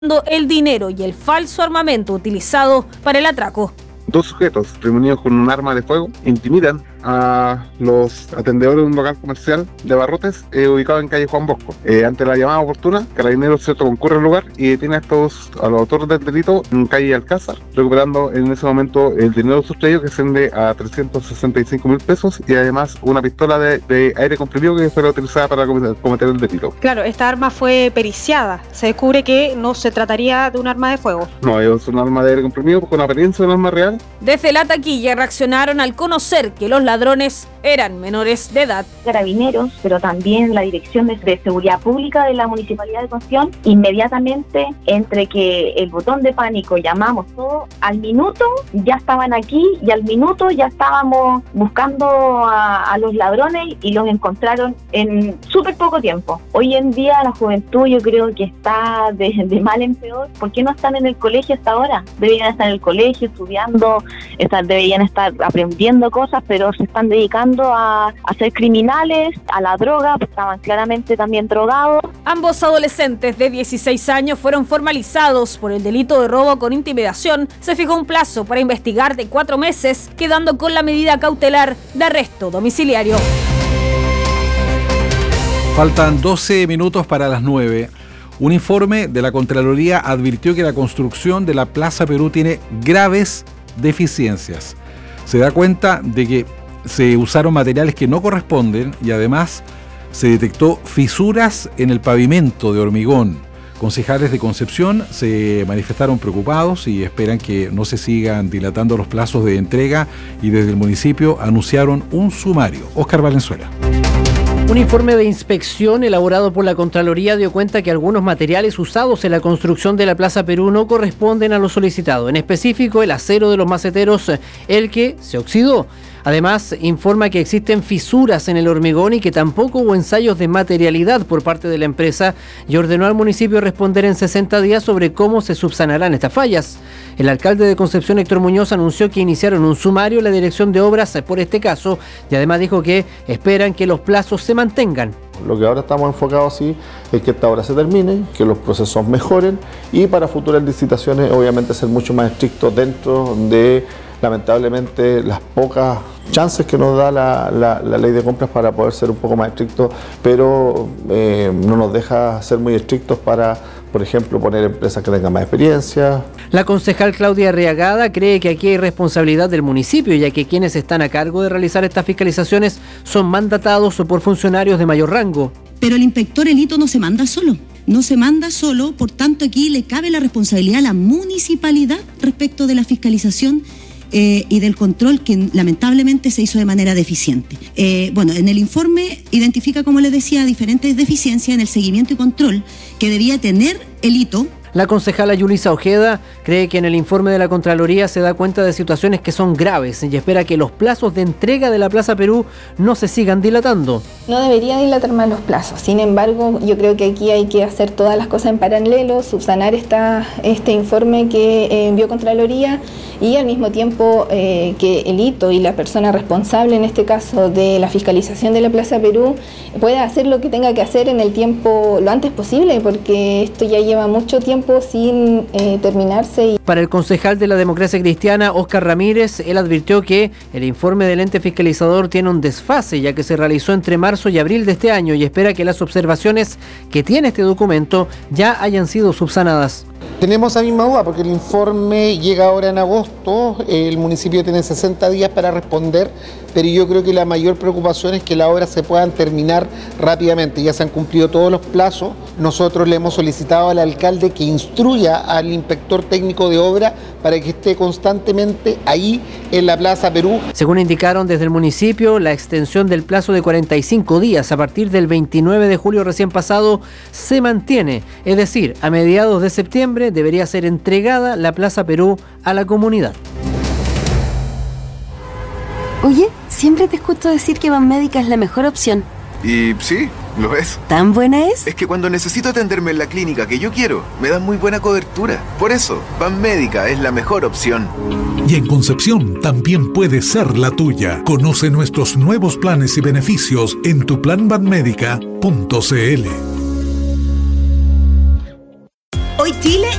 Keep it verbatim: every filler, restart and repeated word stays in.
el dinero y el falso armamento utilizado para el atraco. Dos sujetos reunidos con un arma de fuego intimidan a los atendedores de un local comercial de abarrotes eh, ubicado en calle Juan Bosco. Eh, ante la llamada oportuna, Carabineros cierto concurre al lugar y detiene a estos a los autores del delito en calle Alcázar, recuperando en ese momento el dinero sustraído, que asciende a trescientos sesenta y cinco mil pesos, y además una pistola de, de aire comprimido que fue utilizada para cometer el delito. Claro, esta arma fue periciada. Se descubre que no se trataría de un arma de fuego. No, es un arma de aire comprimido con apariencia de un arma real. Desde la taquilla reaccionaron al conocer que los ladrones eran menores de edad. Carabineros, pero también la Dirección de, de Seguridad Pública de la Municipalidad de Concepción, inmediatamente, entre que el botón de pánico llamamos todo, al minuto ya estaban aquí y al minuto ya estábamos buscando a, a los ladrones y los encontraron en súper poco tiempo. Hoy en día la juventud yo creo que está de, de mal en peor. ¿Por qué no están en el colegio hasta ahora? Deberían estar en el colegio estudiando, estar, deberían estar aprendiendo cosas, pero se están dedicando a, a ser criminales, a la droga, pues estaban claramente también drogados. Ambos adolescentes de dieciséis años fueron formalizados por el delito de robo con intimidación. Se fijó un plazo para investigar de cuatro meses, quedando con la medida cautelar de arresto domiciliario. Faltan doce minutos para las nueve. Un informe de la Contraloría advirtió que la construcción de la Plaza Perú tiene graves deficiencias. Se da cuenta de que se usaron materiales que no corresponden y además se detectó fisuras en el pavimento de hormigón. Concejales de Concepción se manifestaron preocupados y esperan que no se sigan dilatando los plazos de entrega, y desde el municipio anunciaron un sumario. Óscar Valenzuela. Un informe de inspección elaborado por la Contraloría dio cuenta que algunos materiales usados en la construcción de la Plaza Perú no corresponden a lo solicitado. En específico, el acero de los maceteros, el que se oxidó. Además, informa que existen fisuras en el hormigón y que tampoco hubo ensayos de materialidad por parte de la empresa, y ordenó al municipio responder en sesenta días sobre cómo se subsanarán estas fallas. El alcalde de Concepción, Héctor Muñoz, anunció que iniciaron un sumario en la dirección de obras por este caso y además dijo que esperan que los plazos se mantengan. Lo que ahora estamos enfocados sí es que esta obra se termine, que los procesos mejoren y para futuras licitaciones obviamente ser mucho más estrictos dentro de, lamentablemente, las pocas chances que nos da la, la, la ley de compras para poder ser un poco más estrictos, pero eh, no nos deja ser muy estrictos para, por ejemplo, poner empresas que tengan más experiencia. La concejal Claudia Arriagada cree que aquí hay responsabilidad del municipio, ya que quienes están a cargo de realizar estas fiscalizaciones son mandatados por funcionarios de mayor rango. Pero el inspector Elito no se manda solo. No se manda solo, por tanto aquí le cabe la responsabilidad a la municipalidad respecto de la fiscalización Eh, y del control que lamentablemente se hizo de manera deficiente. Eh, bueno, en el informe identifica, como les decía, diferentes deficiencias en el seguimiento y control que debía tener el hito. La concejala Yulisa Ojeda cree que en el informe de la Contraloría se da cuenta de situaciones que son graves y espera que los plazos de entrega de la Plaza Perú no se sigan dilatando. No debería dilatar más los plazos. Sin embargo, yo creo que aquí hay que hacer todas las cosas en paralelo, subsanar esta, este informe que eh, envió Contraloría y al mismo tiempo eh, que el hito y la persona responsable, en este caso de la fiscalización de la Plaza Perú, pueda hacer lo que tenga que hacer en el tiempo lo antes posible, porque esto ya lleva mucho tiempo sin eh, terminarse. Y... Para el concejal de la Democracia Cristiana, Óscar Ramírez, él advirtió que el informe del ente fiscalizador tiene un desfase, ya que se realizó entre marzo y abril de este año, y espera que las observaciones que tiene este documento ya hayan sido subsanadas. Tenemos esa misma duda porque el informe llega ahora en agosto, el municipio tiene sesenta días para responder, pero yo creo que la mayor preocupación es que las obras se puedan terminar rápidamente. Ya se han cumplido todos los plazos. Nosotros le hemos solicitado al alcalde que instruya al inspector técnico de obra para que esté constantemente ahí en la Plaza Perú. Según indicaron desde el municipio, la extensión del plazo de cuarenta y cinco días a partir del veintinueve de julio recién pasado se mantiene, es decir, a mediados de septiembre debería ser entregada la Plaza Perú a la comunidad. Oye, siempre te escucho decir que Banmédica es la mejor opción. Y sí, lo es. ¿Tan buena es? Es que cuando necesito atenderme en la clínica que yo quiero, me dan muy buena cobertura. Por eso, Banmédica es la mejor opción. Y en Concepción también puede ser la tuya. Conoce nuestros nuevos planes y beneficios en tu plan banmédica punto c l. Hoy Chile